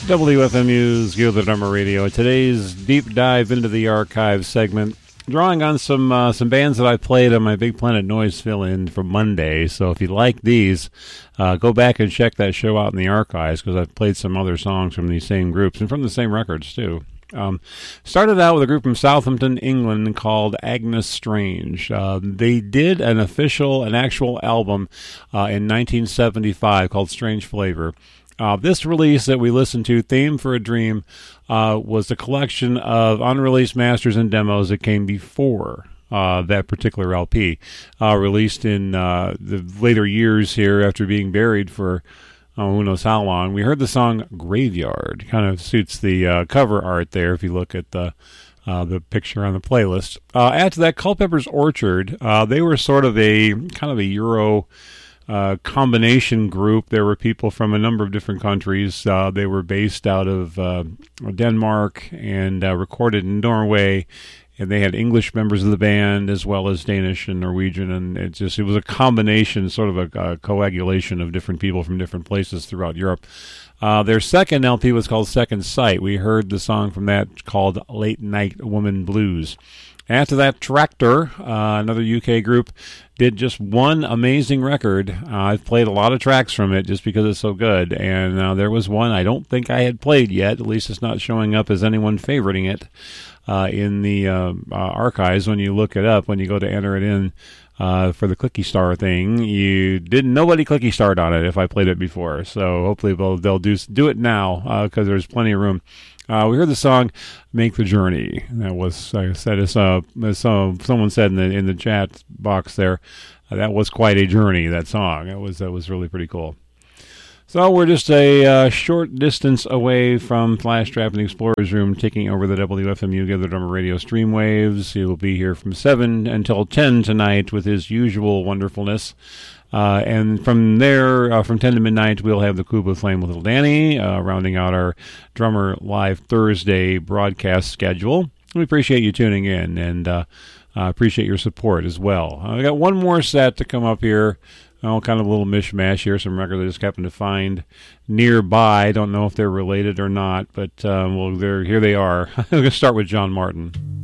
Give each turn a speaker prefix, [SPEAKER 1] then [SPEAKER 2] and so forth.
[SPEAKER 1] WFMU's Gil the Drummer Radio. Today's deep dive into the archive segment, drawing on some bands that I played on my Big Planet Noise fill-in from Monday. So if you like these, go back and check that show out in the archives, because I've played some other songs from these same groups and from the same records too. Started out with a group from Southampton, England called Agnes Strange. They did an actual album in 1975 called Strange Flavor. This release that we listened to, Theme for a Dream, was a collection of unreleased masters and demos that came before that particular LP, released in the later years here after being buried for who knows how long. We heard the song Graveyard. Kind of suits the cover art there if you look at the picture on the playlist. Add to that, Culpeper's Orchard. They were sort of a kind of a Euro combination group. There were people from a number of different countries. They were based out of Denmark and recorded in Norway, and they had English members of the band as well as Danish and Norwegian, and it was a combination, sort of a coagulation of different people from different places throughout Europe. Their second LP was called Second Sight. We heard the song from that called Late Night Woman Blues. After that, Tractor, another UK group, did just one amazing record. I've played a lot of tracks from it just because it's so good, and there was one I don't think I had played yet. At least it's not showing up as anyone favoriting it in the archives when you look it up, when you go to enter it in for the Clicky Star thing. Nobody Clicky Starred on it if I played it before, so hopefully they'll do it now, because there's plenty of room. We heard the song "Make the Journey." That was, like I said, as someone said in the chat box there, that was quite a journey. That song, that was really pretty cool. So we're just a short distance away from Flash Trap and the Explorer's Room, taking over the WFMU Gil the Drummer Radio stream waves. He will be here from 7 until 10 tonight with his usual wonderfulness. And from there, from 10 to midnight, we'll have the Cuba Flame with Little Danny, rounding out our Drummer Live Thursday broadcast schedule. We appreciate you tuning in, and appreciate your support as well. I got one more set to come up here. Kind of a little mishmash here, some records I just happened to find nearby. Don't know if they're related or not, but here they are. I'm going to start with John Martin.